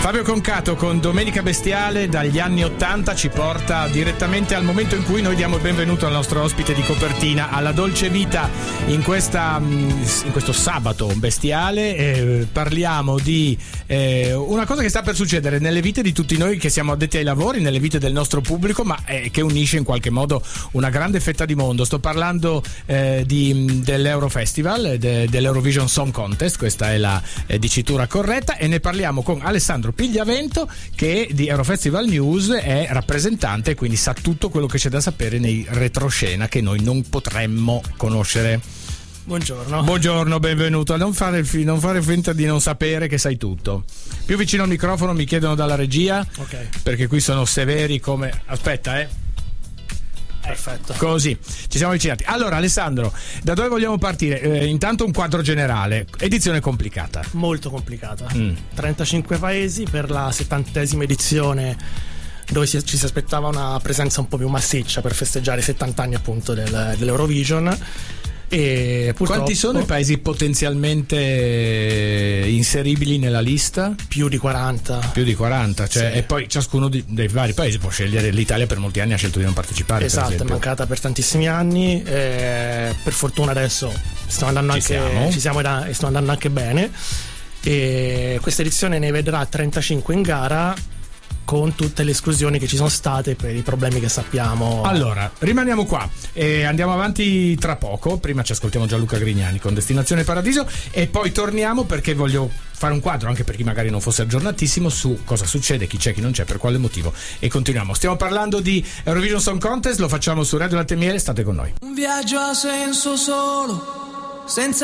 Fabio Concato con Domenica Bestiale dagli anni '80 ci porta direttamente al momento in cui noi diamo il benvenuto al nostro ospite di copertina, alla Dolce Vita. In questo sabato bestiale parliamo di una cosa che sta per succedere nelle vite di tutti noi che siamo addetti ai lavori, nelle vite del nostro pubblico, ma che unisce in qualche modo una grande fetta di mondo. Sto parlando dell'Eurofestival, dell'Eurovision Song Contest, questa è la dicitura corretta, e ne parliamo con Alessandro Pigliavento, che di Eurofestival News è rappresentante, quindi sa tutto quello che c'è da sapere nei retroscena che noi non potremmo conoscere. Buongiorno, benvenuto. Non fare finta di non sapere che sai tutto. Più vicino al microfono, mi chiedono dalla regia, okay, perché qui sono severi come... Aspetta, Perfetto. Così, ci siamo avvicinati. Allora, Alessandro, da dove vogliamo partire? Intanto un quadro generale. Edizione complicata. Molto complicata. 35 paesi per la 70ª edizione, dove ci si aspettava una presenza un po' più massiccia per festeggiare i 70 anni appunto dell'Eurovision. E purtroppo, quanti sono i paesi potenzialmente inseribili nella lista? Più di 40. Cioè, sì. E poi ciascuno dei vari paesi può scegliere. L'Italia per molti anni ha scelto di non partecipare. Esatto, è mancata per tantissimi anni. Per fortuna adesso stiamo andando e stiamo andando anche bene. E questa edizione ne vedrà 35 in gara, con tutte le esclusioni che ci sono state per i problemi che sappiamo. Allora, rimaniamo qua e andiamo avanti tra poco. Prima ci ascoltiamo Gianluca Grignani con Destinazione Paradiso e poi torniamo, perché voglio fare un quadro, anche per chi magari non fosse aggiornatissimo, su cosa succede, chi c'è, chi non c'è, per quale motivo, e continuiamo. Stiamo parlando di Eurovision Song Contest, lo facciamo su Radio Latte e Miele, state con noi. Un viaggio a senso solo, senza